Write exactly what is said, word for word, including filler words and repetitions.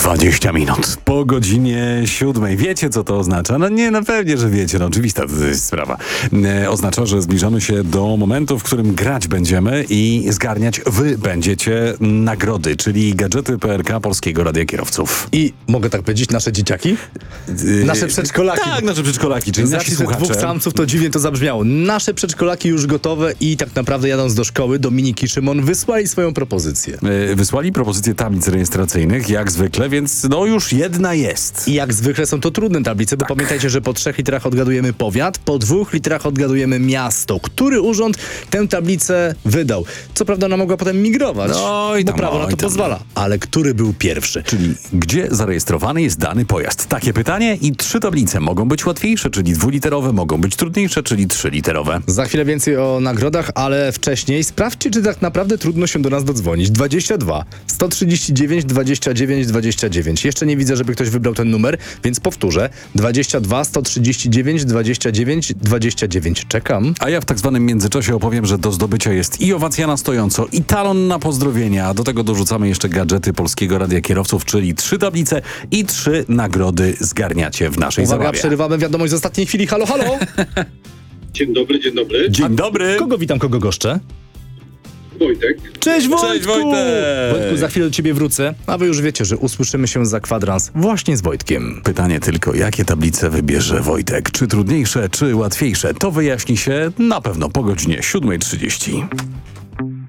dwadzieścia minut po godzinie siódmej. Wiecie, co to oznacza? No nie, no pewnie, że wiecie. No oczywista to jest sprawa. E, oznacza, że zbliżamy się do momentu, w którym grać będziemy i zgarniać wy będziecie nagrody, czyli gadżety P R K Polskiego Radia Kierowców. I mogę tak powiedzieć, nasze dzieciaki? Yy, Nasze przedszkolaki. Tak, nasze przedszkolaki, czyli Z nasi racji słuchacze. dwóch samców to dziwnie to zabrzmiało. Nasze przedszkolaki już gotowe i tak naprawdę jadąc do szkoły, Dominik i Szymon wysłali swoją propozycję. Yy, wysłali propozycję tablic rejestracyjnych, jak zwykle, więc no już jedna jest. I jak zwykle są to trudne tablice, bo Tak. pamiętajcie, że po trzech litrach odgadujemy powiat, po dwóch litrach odgadujemy miasto. Który urząd tę tablicę wydał? Co prawda ona mogła potem migrować, No i bo tam, prawo na oj to tam. pozwala. Ale który był pierwszy? Czyli gdzie zarejestrowany jest dany pojazd? Takie pytanie i trzy tablice. Mogą być łatwiejsze, czyli dwuliterowe, mogą być trudniejsze, czyli trzyliterowe. Za chwilę więcej o nagrodach, ale wcześniej sprawdźcie, czy tak naprawdę trudno się do nas dodzwonić. dwadzieścia dwa sto trzydzieści dziewięć dwadzieścia dziewięć dwadzieścia dziewięć. Jeszcze nie widzę, żeby ktoś wybrał ten numer, więc powtórzę. dwadzieścia dwa sto trzydzieści dziewięć dwadzieścia dziewięć dwadzieścia dziewięć. Czekam. A ja w tak zwanym międzyczasie opowiem, że do zdobycia jest i owacja na stojąco, i talon na pozdrowienia, a do tego dorzucamy jeszcze gadżety Polskiego Radia Kierowców, czyli trzy tablice i trzy nagrody zgarniacie w naszej Uwaga, zabawie. przerywamy wiadomość z ostatniej chwili. Halo, halo! Dzień dobry, dzień dobry. Dzień dobry. Kogo witam, kogo goszczę? Wojtek. Cześć Wojtku! Cześć, Wojtek! Wojtku, za chwilę do ciebie wrócę, a wy już wiecie, że usłyszymy się za kwadrans właśnie z Wojtkiem. Pytanie tylko, jakie tablice wybierze Wojtek? Czy trudniejsze, czy łatwiejsze? To wyjaśni się na pewno po godzinie siódmej trzydzieści.